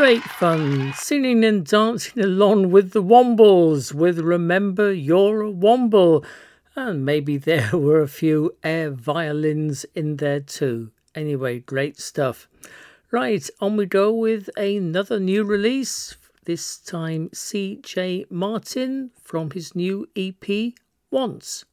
Great fun, singing and dancing along with the Wombles with Remember You're a Womble. And maybe there were a few air violins in there too. Anyway, great stuff. Right, on we go with another new release. This time CJ Martin from his new EP, Once.